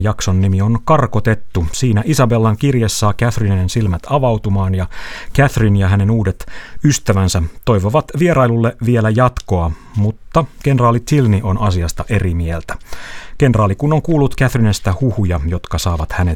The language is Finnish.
Jakson nimi on Karkotettu. Siinä Isabellan kirje saa Catherinen silmät avautumaan ja Catherine ja hänen uudet ystävänsä toivovat vierailulle vielä jatkoa, mutta kenraali Tilney on asiasta eri mieltä. Kenraali kun on kuullut Catherinestä huhuja, jotka saavat hänet